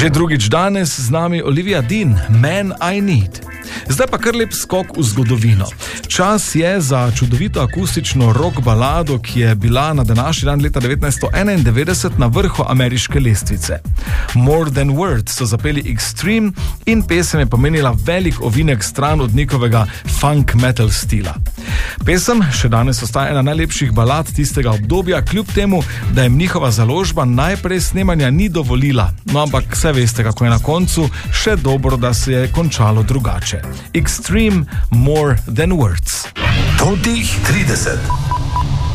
Že drugič danes z nami Olivia Dean, Man I Need. Zdaj pa kar lep skok v zgodovino. Čas je za čudovito akustično rock balado, ki je bila na današnji dan leta 1991 na vrhu ameriške lestvice. More Than Words so zapeli Extreme in pesem je pomenila velik ovinek stran od njihovega funk metal stila. Pesem še danes ostaja ena najlepših balad tistega obdobja, kljub temu, da jim njihova založba najprej snemanja ni dovolila. No, ampak vse veste, kako je na koncu, še dobro, da se je končalo drugače. Extreme, More Than Words. Totih 30.